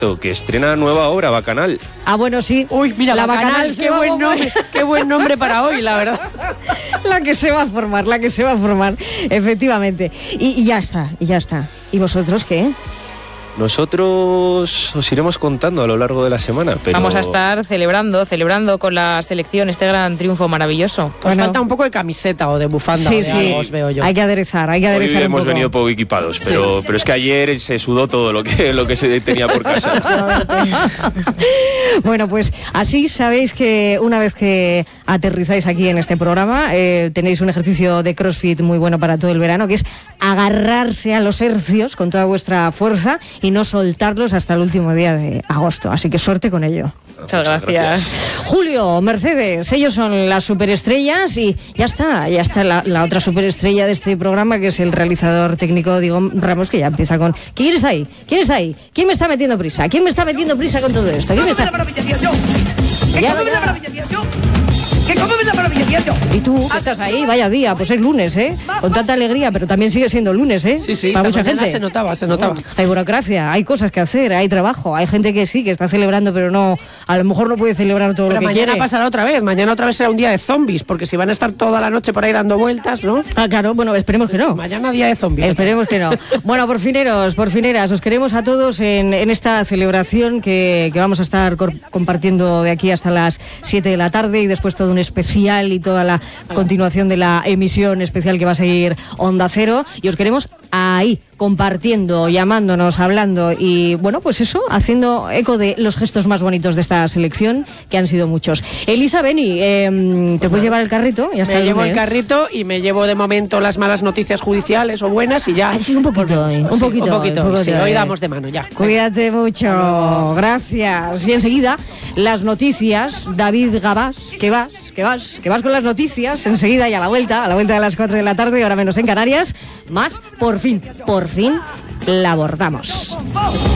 que estrena nueva obra, Bacanal. Ah, bueno, sí. Uy, mira, la Bacanal, qué buen nombre para hoy, la verdad. La que se va a formar, efectivamente. Y ya está. ¿Y vosotros qué? Nosotros os iremos contando a lo largo de la semana, pero... Vamos a estar celebrando con la selección este gran triunfo maravilloso. Os falta un poco de camiseta o de bufanda. Sí, o de algo, os veo yo. Hay que aderezar Hoy un hemos poco. venido poco equipados, pero es que ayer se sudó todo lo que se tenía por casa. Bueno, pues así sabéis que una vez que aterrizáis aquí en este programa, tenéis un ejercicio de CrossFit muy bueno para todo el verano, que es agarrarse a los hercios con toda vuestra fuerza y no soltarlos hasta el último día de agosto. Así que suerte con ello. Muchas gracias. Julio, Mercedes, ellos son las superestrellas y ya está la otra superestrella de este programa, que es el realizador técnico Diego Ramos, que ya empieza con... ¿Quién está ahí? ¿Quién me está metiendo prisa? ¿Quién me está metiendo prisa con todo esto? ¿Quién me está...? ¿Y tú qué estás ahí? Vaya día, pues es lunes, ¿eh? Con tanta alegría, pero también sigue siendo lunes, ¿eh? Sí, para mucha gente. Se notaba. Hay burocracia, hay cosas que hacer, hay trabajo, hay gente que sí, que está celebrando, pero no, a lo mejor no puede celebrar todo lo que quiere. Mañana pasará otra vez, mañana otra vez será un día de zombies, porque si van a estar toda la noche por ahí dando vueltas, ¿no? Ah, claro, bueno, esperemos que no. Mañana día de zombies. Esperemos que no. Bueno, porfineros, porfineras, os queremos a todos en esta celebración que vamos a estar compartiendo de aquí hasta las 7 de la tarde y después todo un especial y toda la continuación de la emisión especial que va a seguir Onda Cero, y os queremos ahí, compartiendo, llamándonos, hablando y, bueno, pues eso, haciendo eco de los gestos más bonitos de esta selección, que han sido muchos. Elisa, Beni, ¿te puedes llevar el carrito? Ya está. Me llevo el carrito y me llevo de momento las malas noticias judiciales o buenas y ya. Sí, un poquito. Sí, hoy damos de mano ya. Cuídate mucho, gracias. Y enseguida, las noticias, David Gabás, que vas con las noticias, enseguida y a la vuelta de las 4 de la tarde, ahora menos en Canarias, más, por fin la abordamos.